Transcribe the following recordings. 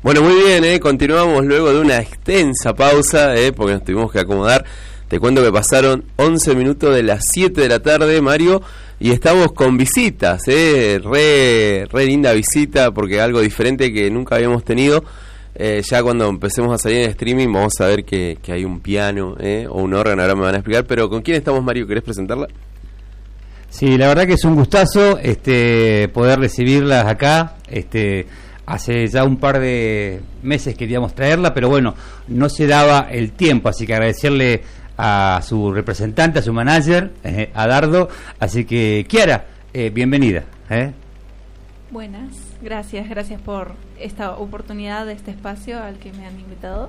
Bueno, muy bien, continuamos luego de una extensa pausa, porque nos tuvimos que acomodar. Te cuento que pasaron 11 minutos de las 7 de la tarde, Mario, y estamos con visitas, re linda visita, porque algo diferente que nunca habíamos tenido. Ya cuando empecemos a salir en streaming vamos a ver que hay un piano, o un órgano, ahora me van a explicar. Pero ¿con quién estamos, Mario? ¿Querés presentarla? Sí, la verdad que es un gustazo poder recibirlas acá. Hace ya un par de meses queríamos traerla, pero bueno, no se daba el tiempo, así que agradecerle a su representante, a su manager, a Dardo. Así que, Kiara, bienvenida. Buenas, gracias por esta oportunidad, de este espacio al que me han invitado.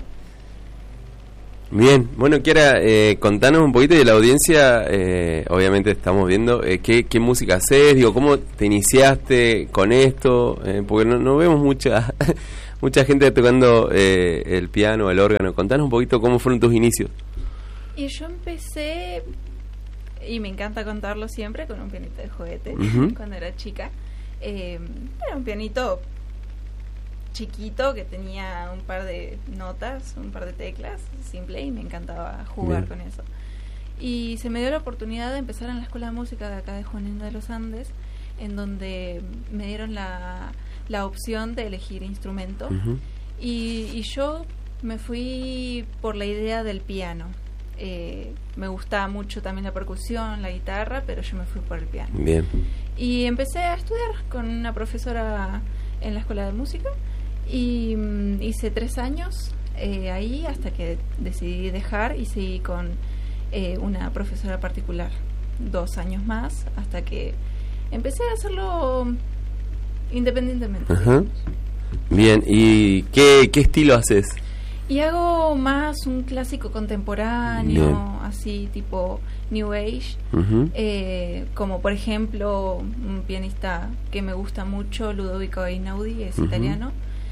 Bien, bueno, Kiara, contanos un poquito de la audiencia. Obviamente estamos viendo qué música haces, digo, cómo te iniciaste con esto, porque no vemos mucha gente tocando el piano, el órgano. Contanos un poquito cómo fueron tus inicios. Y yo empecé, y me encanta contarlo siempre, con un pianito de juguete, cuando era chica. Era un pianito chiquito que tenía un par de notas, un par de teclas, simple, y me encantaba jugar con eso. Y se me dio la oportunidad de empezar en la Escuela de Música de acá de Junín de los Andes, en donde me dieron la opción de elegir instrumento. Y yo me fui por la idea del piano. Me gustaba mucho también la percusión, la guitarra, pero yo me fui por el piano. Bien. Y empecé a estudiar con una profesora en la Escuela de Música. Y hice 3 años ahí hasta que decidí dejar y seguí con una profesora particular 2 años más hasta que empecé a hacerlo independientemente. Bien, ¿y qué estilo haces? Y hago más un clásico contemporáneo, así tipo New Age, como por ejemplo un pianista que me gusta mucho, Ludovico Einaudi, es italiano.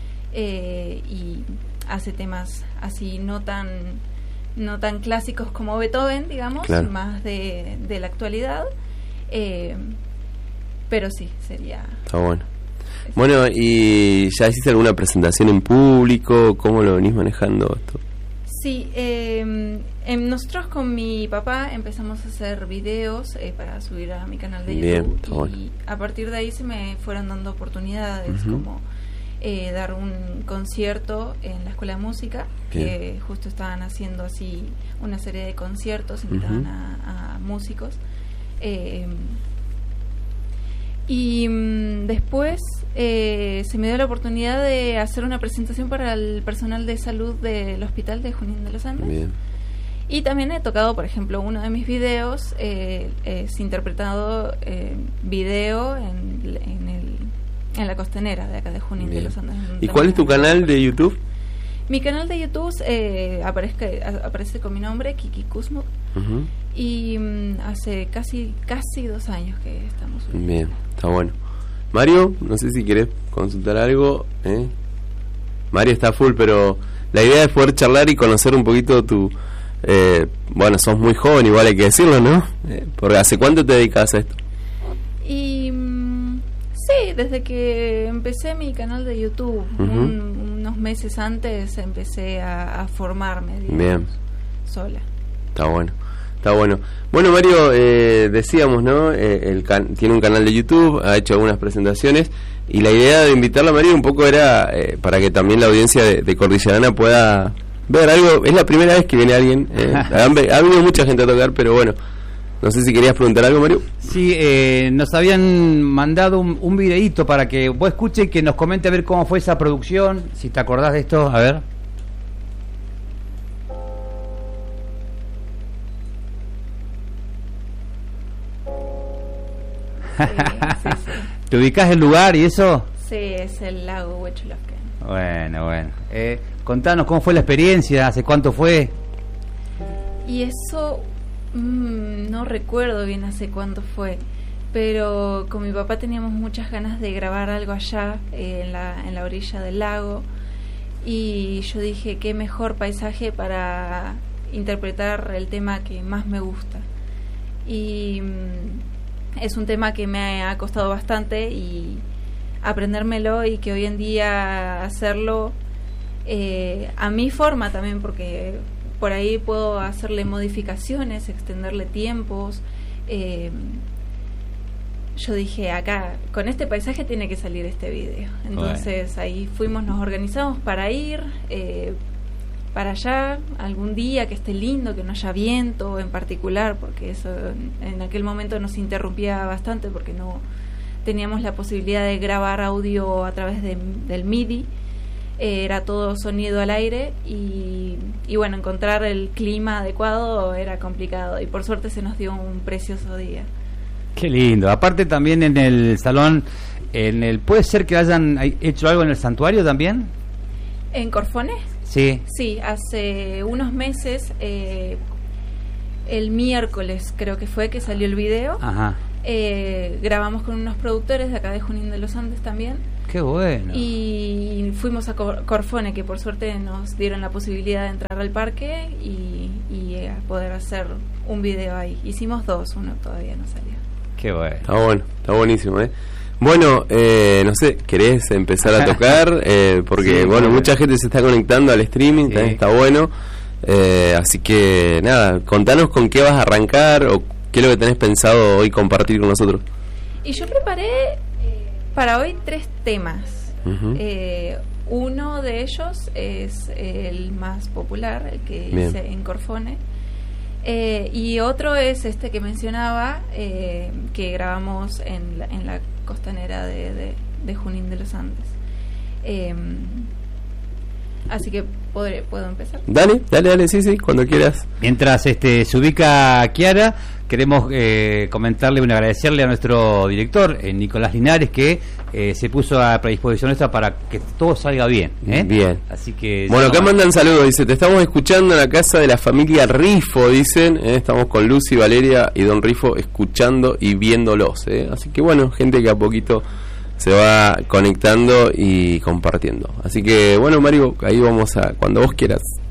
Y hace temas así no tan clásicos como Beethoven, digamos, más de la actualidad, pero sí, sería... Está bueno. Bueno, ¿y ya hiciste alguna presentación en público? ¿Cómo lo venís manejando esto? Sí, nosotros con mi papá empezamos a hacer videos para subir a mi canal de YouTube. Y a partir de ahí se me fueron dando oportunidades, como dar un concierto en la Escuela de Música, que justo estaban haciendo así una serie de conciertos, invitaban a músicos. Y después se me dio la oportunidad de hacer una presentación para el personal de salud del hospital de Junín de los Andes. Y también he tocado, por ejemplo, uno de mis videos es interpretado video en la costanera de acá de Junín de los Andes. ¿Y cuál es tu canal de YouTube? Mi canal de YouTube aparece con mi nombre, Kiki Kuzmuk. Y hace casi 2 años que estamos subiendo. Bien, está bueno. Mario, no sé si querés consultar algo. Mario está full, pero la idea es poder charlar y conocer un poquito tu... bueno, sos muy joven, igual hay que decirlo, ¿no? Porque ¿hace cuánto te dedicas a esto? Y sí, desde que empecé mi canal de YouTube, unos meses antes empecé a formarme, digamos, sola. Está bueno. Bueno, Mario, decíamos, ¿no? Tiene un canal de YouTube, ha hecho algunas presentaciones, y la idea de invitarla a Mario un poco era para que también la audiencia de Cordillerana pueda ver algo. Es la primera vez que viene alguien, ha venido mucha gente a tocar, pero bueno, no sé si querías preguntar algo, Mario. Sí, nos habían mandado un videíto para que vos escuches y que nos comente a ver cómo fue esa producción, si te acordás de esto, a ver. Sí. ¿Te ubicás el lugar y eso? Sí, es el lago Huechulafken. Bueno. Contanos cómo fue la experiencia, hace cuánto fue. Y eso no recuerdo bien hace cuánto fue, pero con mi papá teníamos muchas ganas de grabar algo allá en la orilla del lago, y yo dije qué mejor paisaje para interpretar el tema que más me gusta. Y es un tema que me ha costado bastante y aprendérmelo, y que hoy en día hacerlo a mi forma también, porque por ahí puedo hacerle modificaciones, extenderle tiempos. Yo dije, acá, con este paisaje tiene que salir este video. Entonces ahí fuimos, nos organizamos para ir para allá algún día que esté lindo, que no haya viento en particular, porque eso en aquel momento nos interrumpía bastante porque no teníamos la posibilidad de grabar audio a través del MIDI. Era todo sonido al aire y bueno, encontrar el clima adecuado era complicado y por suerte se nos dio un precioso día. Qué lindo. Aparte también en el salón, ¿puede ser que hayan hecho algo en el santuario también? ¿En Corfone? Sí. Sí, hace unos meses, el miércoles creo que fue que salió el video. Ajá. Grabamos con unos productores de acá de Junín de los Andes también. Qué bueno. Y fuimos a Corfone, que por suerte nos dieron la posibilidad de entrar al parque y a poder hacer un video ahí. Hicimos 2, uno todavía no salió. Qué bueno. Está buenísimo, Bueno, no sé, ¿querés empezar a tocar? Porque, sí, bueno, mucha gente se está conectando al streaming, sí. También está bueno. Así que, nada, contanos con qué vas a arrancar o qué es lo que tenés pensado hoy compartir con nosotros. Y yo preparé para hoy 3 temas. Uh-huh. Uno de ellos es el más popular, el que hice en Corfone. Y otro es este que mencionaba, que grabamos en la costanera de Junín de los Andes. Así que puedo empezar. Dale, sí, cuando quieras. Mientras se ubica Kiara, queremos comentarle, agradecerle a nuestro director, Nicolás Linares, que se puso a predisposición nuestra para que todo salga bien. Bien. Así que bueno, acá mandan saludos, dice, te estamos escuchando en la casa de la familia Rifo, dicen, estamos con Lucy, Valeria y Don Rifo escuchando y viéndolos, así que bueno, gente que a poquito se va conectando y compartiendo. Así que bueno, Mario, ahí vamos a cuando vos quieras.